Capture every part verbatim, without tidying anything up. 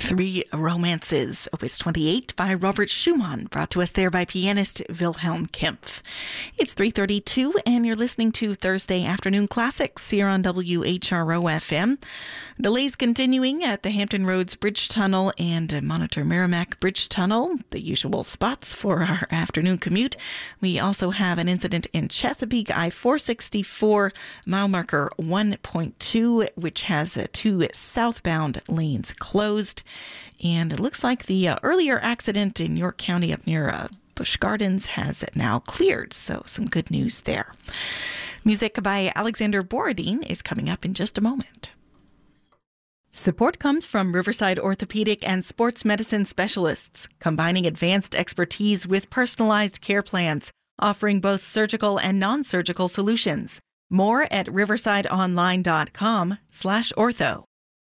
Three Romances, Opus twenty-eight by Robert Schumann, brought to us there by pianist Wilhelm Kempff. It's three thirty-two and you're listening to Thursday Afternoon Classics here on W H R O F M. Delays continuing at the Hampton Roads Bridge Tunnel and Monitor Merrimack Bridge Tunnel, the usual spots for our afternoon commute. We also have an incident in Chesapeake, I four sixty-four, mile marker one point two, which has uh, two southbound lanes closed. And it looks like the uh, earlier accident in York County up near uh, Busch Gardens has now cleared. So some good news there. Music by Alexander Borodin is coming up in just a moment. Support comes from Riverside Orthopedic and Sports Medicine Specialists, combining advanced expertise with personalized care plans, offering both surgical and non-surgical solutions. More at riversideonline.com slash ortho.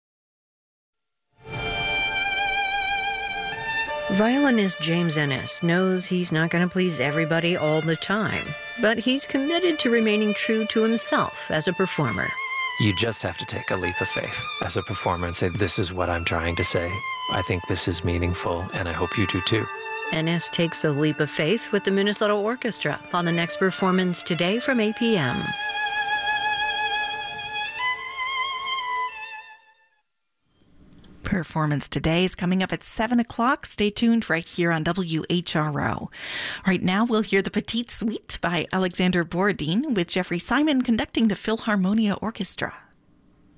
Violinist James Ennis knows he's not going to please everybody all the time, but he's committed to remaining true to himself as a performer. You just have to take a leap of faith as a performer and say, this is what I'm trying to say. I think this is meaningful, and I hope you do too. Ennis takes a leap of faith with the Minnesota Orchestra on the next performance today from eight p.m. Performance today is coming up at seven o'clock. Stay tuned right here on W H R O. Right now, we'll hear the Petite Suite by Alexander Borodin with Jeffrey Simon conducting the Philharmonia Orchestra.